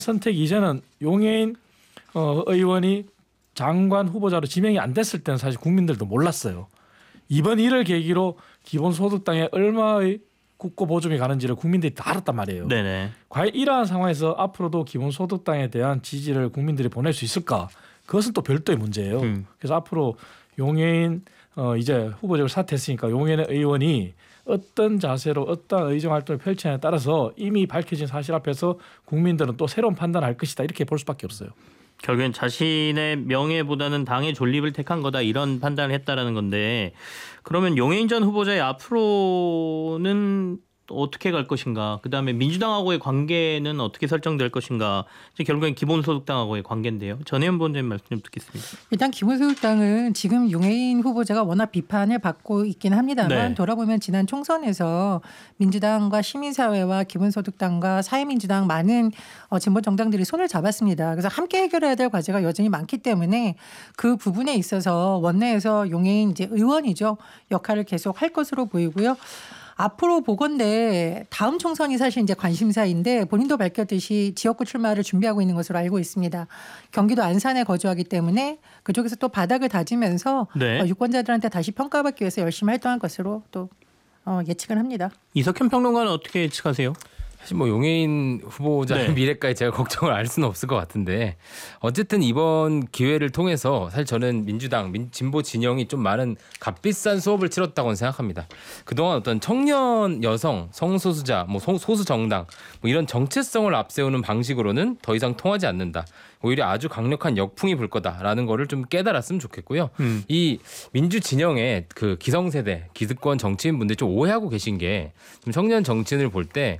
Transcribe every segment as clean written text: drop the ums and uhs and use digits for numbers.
선택 이전은 용해인 의원이 장관 후보자로 지명이 안 됐을 때는 사실 국민들도 몰랐어요. 이번 일을 계기로 기본소득당에 얼마의 국고 보조금이 가는지를 국민들이 다 알았단 말이에요. 네네. 과연 이러한 상황에서 앞으로도 기본소득당에 대한 지지를 국민들이 보낼 수 있을까? 그것은 또 별도의 문제예요. 그래서 앞으로 용해인 이제 후보직을 사퇴했으니까 용해인 의원이 어떤 자세로 어떤 의정 활동을 펼치냐에 따라서 이미 밝혀진 사실 앞에서 국민들은 또 새로운 판단을 할 것이다 이렇게 볼 수밖에 없어요. 결국엔 자신의 명예보다는 당의 존립을 택한 거다 이런 판단을 했다라는 건데 그러면 용해인 전 후보자의 앞으로는 어떻게 갈 것인가? 그다음에 민주당하고의 관계는 어떻게 설정될 것인가? 이제 결국엔 기본소득당하고의 관계인데요. 전혜연 본부장님 말씀 좀 듣겠습니다. 일단 기본소득당은 지금 용해인 후보자가 워낙 비판을 받고 있긴 합니다만 돌아보면 지난 총선에서 민주당과 시민사회와 기본소득당과 사회민주당 많은 진보 정당들이 손을 잡았습니다. 그래서 함께 해결해야 될 과제가 여전히 많기 때문에 그 부분에 있어서 원내에서 용해인 이제 의원이죠. 역할을 계속 할 것으로 보이고요. 앞으로 보건대 다음 총선이 사실 이제 관심사인데 본인도 밝혔듯이 지역구 출마를 준비하고 있는 것으로 알고 있습니다. 경기도 안산에 거주하기 때문에 그쪽에서 또 바닥을 다지면서 유권자들한테 다시 평가받기 위해서 열심히 활동할 것으로 또 예측을 합니다. 이석현 평론가는 어떻게 예측하세요? 사실 뭐 용해인 후보자의 미래까지 제가 걱정을 알 수는 없을 것 같은데 어쨌든 이번 기회를 통해서 사실 저는 민주당, 진보 진영이 좀 많은 값비싼 수업을 치렀다고 생각합니다. 그동안 어떤 청년, 여성, 성소수자, 뭐 소수 정당 뭐 이런 정체성을 앞세우는 방식으로는 더 이상 통하지 않는다. 오히려 아주 강력한 역풍이 불 거다라는 거를 좀 깨달았으면 좋겠고요. 이 민주 진영의 그 기성세대, 기득권 정치인분들이 좀 오해하고 계신 게 청년 정치인을 볼 때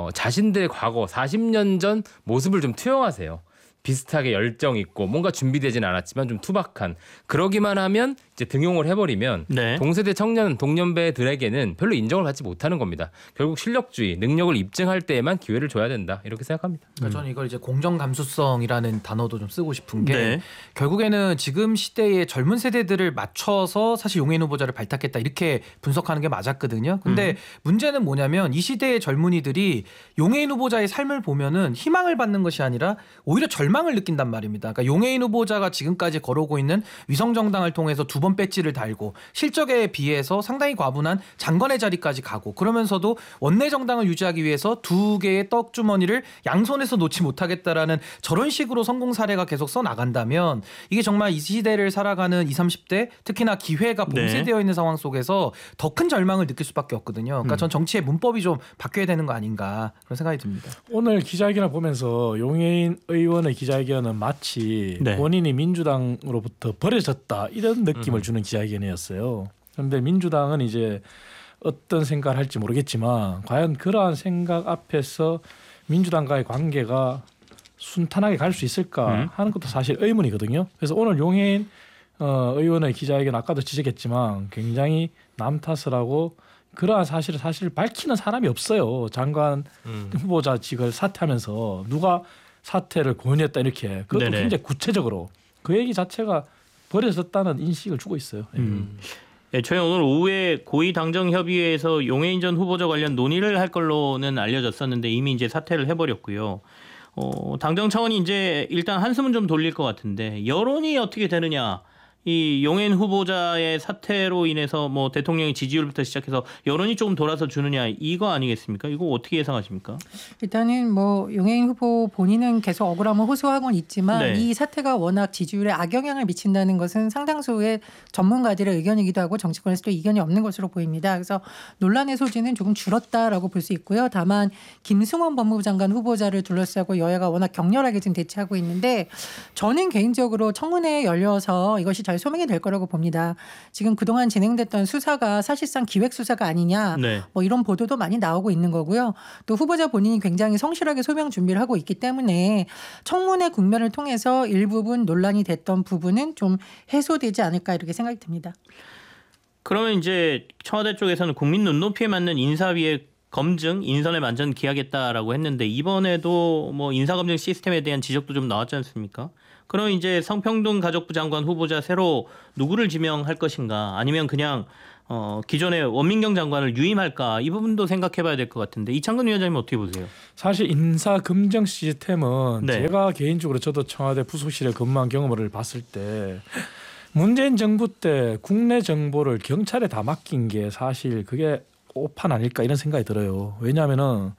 자신들의 과거 40년 전 모습을 좀 투영하세요. 비슷하게 열정 있고 뭔가 준비되진 않았지만 좀 투박한 그러기만 하면 이제 등용을 해버리면 동세대 청년 동년배들에게는 별로 인정을 받지 못하는 겁니다. 결국 실력주의, 능력을 입증할 때에만 기회를 줘야 된다 이렇게 생각합니다. 그러니까 저는 이걸 이제 공정 감수성이라는 단어도 좀 쓰고 싶은 게 결국에는 지금 시대의 젊은 세대들을 맞춰서 사실 용해인 후보자를 발탁했다 이렇게 분석하는 게 맞았거든요. 근데 문제는 뭐냐면 이 시대의 젊은이들이 용해인 후보자의 삶을 보면은 희망을 받는 것이 아니라 오히려 절망을 느낀단 말입니다. 그러니까 용해인 후보자가 지금까지 걸어오고 있는 위성정당을 통해서 2번 배지를 달고 실적에 비해서 상당히 과분한 장관의 자리까지 가고 그러면서도 원내 정당을 유지하기 위해서 2개의 떡주머니를 양손에서 놓지 못하겠다라는 저런 식으로 성공 사례가 계속 써나간다면 이게 정말 이 시대를 살아가는 20, 30대 특히나 기회가 봉쇄되어 있는 상황 속에서 더 큰 절망을 느낄 수밖에 없거든요. 그러니까 전 정치의 문법이 좀 바뀌어야 되는 거 아닌가 그런 생각이 듭니다. 오늘 기자회견을 보면서 용해인 의원의 기자회견은 마치 본인이 민주당으로부터 버려졌다 이런 느낌을 주는 기자회견이었어요. 그런데 민주당은 이제 어떤 생각을 할지 모르겠지만 과연 그러한 생각 앞에서 민주당과의 관계가 순탄하게 갈 수 있을까 하는 것도 사실 의문이거든요. 그래서 오늘 용해인 의원의 기자회견 아까도 지적했지만 굉장히 남 탓을 하고 그러한 사실을 밝히는 사람이 없어요. 장관 후보자직을 사퇴하면서 누가 사퇴를 권유했다 이렇게 그것도 굉장히 구체적으로 그 얘기 자체가 버려졌다는 인식을 주고 있어요. 저희 오늘 오후에 고위 당정협의회에서 용해인 전 후보자 관련 논의를 할 걸로는 알려졌었는데 이미 이제 사퇴를 해버렸고요. 당정 차원이 이제 일단 한숨은 좀 돌릴 것 같은데 여론이 어떻게 되느냐. 이 용해인 후보자의 사퇴로 인해서 뭐 대통령의 지지율부터 시작해서 여론이 조금 돌아서 주느냐 이거 아니겠습니까? 이거 어떻게 예상하십니까? 일단은 뭐 용해인 후보 본인은 계속 억울함을 호소하고는 있지만 이 사태가 워낙 지지율에 악영향을 미친다는 것은 상당수의 전문가들의 의견이기도 하고 정치권에서도 이견이 없는 것으로 보입니다. 그래서 논란의 소지는 조금 줄었다라고 볼 수 있고요. 다만 김승원 법무부 장관 후보자를 둘러싸고 여야가 워낙 격렬하게 지금 대치하고 있는데 저는 개인적으로 청문회에 열려서 이것이 잘 소명이 될 거라고 봅니다. 지금 그동안 진행됐던 수사가 사실상 기획 수사가 아니냐 뭐 이런 보도도 많이 나오고 있는 거고요. 또 후보자 본인이 굉장히 성실하게 소명 준비를 하고 있기 때문에 청문회 국면을 통해서 일부분 논란이 됐던 부분은 좀 해소되지 않을까 이렇게 생각이 듭니다. 그러면 이제 청와대 쪽에서는 국민 눈높이에 맞는 인사위의 검증, 인선을 완전 기하겠다라고 했는데 이번에도 뭐 인사검증 시스템에 대한 지적도 좀 나왔지 않습니까? 그럼 이제 성평등 가족부 장관 후보자 새로 누구를 지명할 것인가 아니면 그냥 기존의 원민경 장관을 유임할까 이 부분도 생각해봐야 될 것 같은데 이창근 위원장님 어떻게 보세요? 사실 인사 검증 시스템은 네. 제가 개인적으로 저도 청와대 부속실에 근무한 경험을 봤을 때 문재인 정부 때 국내 정보를 경찰에 다 맡긴 게 사실 그게 오판 아닐까 이런 생각이 들어요. 왜냐하면은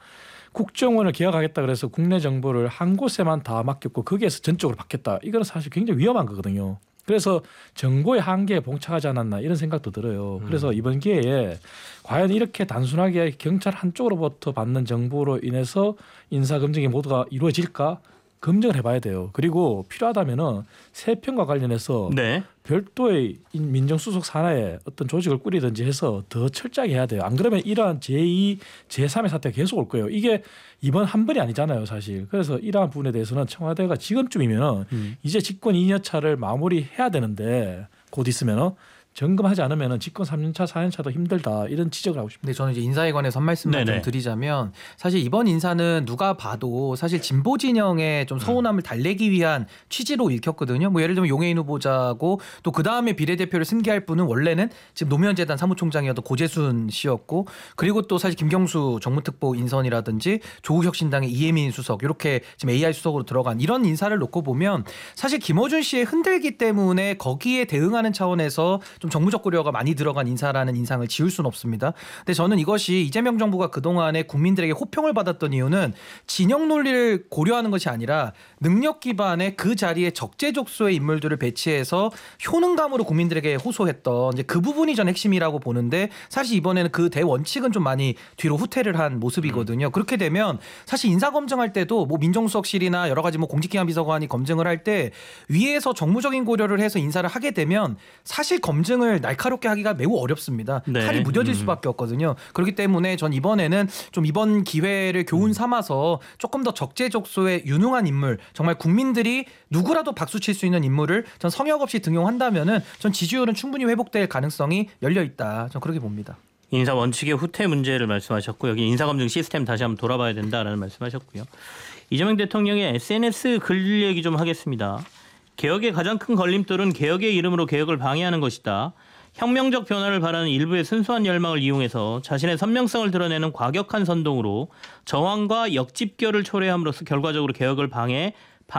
국정원을 개혁하겠다 그래서 국내 정보를 한 곳에만 다 맡겼고 거기에서 전적으로 받겠다. 이거는 사실 굉장히 위험한 거거든요. 그래서 정보의 한계에 봉착하지 않았나 이런 생각도 들어요. 그래서 이번 기회에 과연 이렇게 단순하게 경찰 한쪽으로부터 받는 정보로 인해서 인사검증이 모두가 이루어질까? 검증을 해봐야 돼요. 그리고 필요하다면은 세편과 관련해서 네. 별도의 민정수석 산하에 어떤 조직을 꾸리든지 해서 더 철저하게 해야 돼요. 안 그러면 이러한 제2, 제3의 사태가 계속 올 거예요. 이게 이번 한 번이 아니잖아요, 사실. 그래서 이러한 부분에 대해서는 청와대가 지금쯤이면 이제 집권 2년차를 마무리해야 되는데 곧 있으면 점검하지 않으면 집권 3년차, 4년차도 힘들다 이런 지적을 하고 싶습니다. 근데 저는 이제 인사에 관해서 한 말씀만 좀 드리자면 사실 이번 인사는 누가 봐도 사실 진보 진영의 좀 서운함을 달래기 위한 취지로 읽혔거든요. 뭐 예를 들면 용해인 후보자고 또 그 다음에 비례대표를 승계할 분은 원래는 지금 노무현재단 사무총장이었던 고재순 씨였고 그리고 또 사실 김경수 정무특보 인선이라든지 조국혁신당의 이혜민 수석 이렇게 지금 AI 수석으로 들어간 이런 인사를 놓고 보면 사실 김어준 씨의 흔들기 때문에 거기에 대응하는 차원에서 좀 정무적 고려가 많이 들어간 인사라는 인상을 지울 수는 없습니다. 근데 저는 이것이 이재명 정부가 그동안에 국민들에게 호평을 받았던 이유는 진영 논리를 고려하는 것이 아니라 능력 기반의 그 자리에 적재적소의 인물들을 배치해서 효능감으로 국민들에게 호소했던 이제 그 부분이 전 핵심이라고 보는데 사실 이번에는 그 대원칙은 좀 많이 뒤로 후퇴를 한 모습이거든요. 그렇게 되면 사실 인사 검증할 때도 뭐 민정수석실이나 여러 가지 뭐 공직기관 비서관이 검증을 할 때 위에서 정무적인 고려를 해서 인사를 하게 되면 사실 검증을 날카롭게 하기가 매우 어렵습니다. 네. 칼이 무뎌질 수밖에 없거든요. 그렇기 때문에 전 이번에는 좀 이번 기회를 교훈 삼아서 조금 더 적재적소에 유능한 인물, 정말 국민들이 누구라도 박수 칠 수 있는 인물을 전 성역 없이 등용한다면은 전 지지율은 충분히 회복될 가능성이 열려 있다. 전 그렇게 봅니다. 인사 원칙의 후퇴 문제를 말씀하셨고 여기 인사검증 시스템 다시 한번 돌아봐야 된다라는 말씀하셨고요. 이재명 대통령의 SNS 글 얘기 좀 하겠습니다. 개혁의 가장 큰 걸림돌은 개혁의 이름으로 개혁을 방해하는 것이다. 혁명적 변화를 바라는 일부의 순수한 열망을 이용해서 자신의 선명성을 드러내는 과격한 선동으로 저항과 역집결을 초래함으로써 결과적으로 개혁을 방해,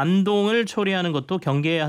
반동을 초래하는 것도 경계해야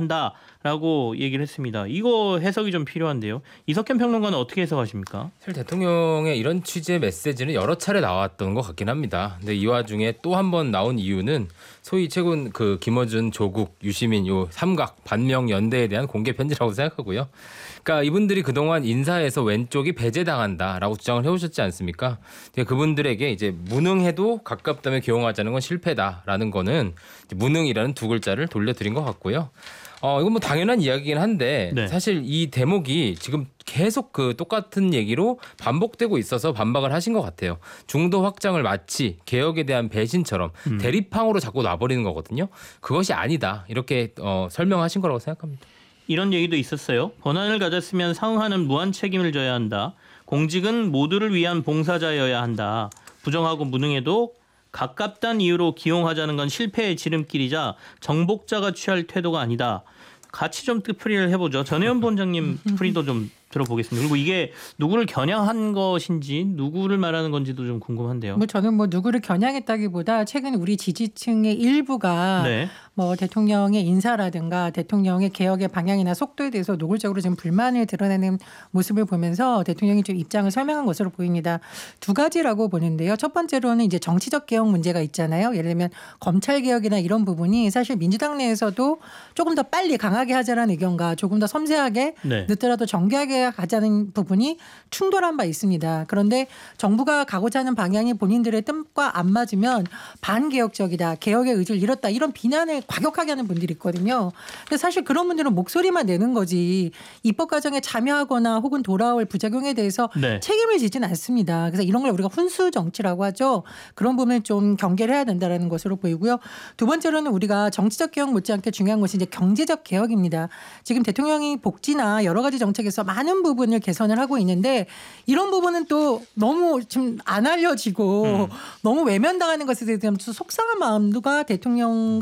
한다라고 얘기를 했습니다. 이거 해석이 좀 필요한데요. 이석현 평론가는 어떻게 해석하십니까? 사실 대통령의 이런 취지의 메시지는 여러 차례 나왔던 것 같긴 합니다. 근데 이 와중에 또 한 번 나온 이유는 소위 최근 그 김어준, 조국, 유시민 요 삼각 반명 연대에 대한 공개 편지라고 생각하고요. 그러니까 이분들이 그동안 인사에서 왼쪽이 배제당한다라고 주장을 해오셨지 않습니까? 그분들에게 이제 무능해도 가깝다며 기용하자는 건 실패다라는 거는 무능이라는 두 글자를 돌려드린 것 같고요. 이건 뭐 당연한 이야기긴 한데 네. 사실 이 대목이 지금 계속 그 똑같은 얘기로 반복되고 있어서 반박을 하신 것 같아요. 중도 확장을 마치 개혁에 대한 배신처럼 대립항으로 자꾸 놔버리는 거거든요. 그것이 아니다 이렇게 설명하신 거라고 생각합니다. 이런 얘기도 있었어요. 권한을 가졌으면 상응하는 무한 책임을 져야 한다. 공직은 모두를 위한 봉사자여야 한다. 부정하고 무능해도 가깝다는 이유로 기용하자는 건 실패의 지름길이자 정복자가 취할 태도가 아니다. 같이 좀 뜻풀이를 해보죠. 전혜연 본장님 풀이도 좀 들어보겠습니다. 그리고 이게 누구를 겨냥한 것인지 누구를 말하는 건지도 좀 궁금한데요. 뭐 저는 뭐 누구를 겨냥했다기보다 최근 우리 지지층의 일부가 뭐 대통령의 인사라든가 대통령의 개혁의 방향이나 속도에 대해서 노골적으로 지금 불만을 드러내는 모습을 보면서 대통령이 좀 입장을 설명한 것으로 보입니다. 두 가지라고 보는데요. 첫 번째로는 이제 정치적 개혁 문제가 있잖아요. 예를 들면 검찰 개혁이나 이런 부분이 사실 민주당 내에서도 조금 더 빨리 강하게 하자라는 의견과 조금 더 섬세하게 늦더라도 정교하게 가자는 부분이 충돌한 바 있습니다. 그런데 정부가 가고자 하는 방향이 본인들의 뜻과 안 맞으면 반개혁적이다. 개혁의 의지를 잃었다. 이런 비난을 과격하게 하는 분들이 있거든요. 근데 사실 그런 분들은 목소리만 내는 거지 입법 과정에 참여하거나 혹은 돌아올 부작용에 대해서 책임을 지지는 않습니다. 그래서 이런 걸 우리가 훈수 정치라고 하죠. 그런 부분을 좀 경계를 해야 된다는 것으로 보이고요. 두 번째로는 우리가 정치적 개혁 못지않게 중요한 것이 이제 경제적 개혁입니다. 지금 대통령이 복지나 여러 가지 정책에서 많은 부분을 개선을 하고 있는데 이런 부분은 또 너무 좀 안 알려지고 너무 외면당하는 것에 대한 속상한 마음도가 대통령과 정부에게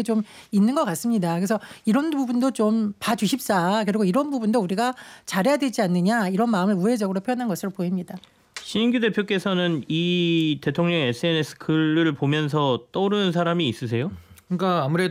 그게 좀 있는 것 같습니다. 그래서 이런 부분도 좀 봐주십사. 그리고 이런 부분도 우리가 잘해야 되지 않느냐 이런 마음을 우회적으로 표현한 것으로 보입니다. 신인규 대표께서는 이 대통령의 SNS 글을 보면서 떠오르는 사람이 있으세요? 그러니까 아무래도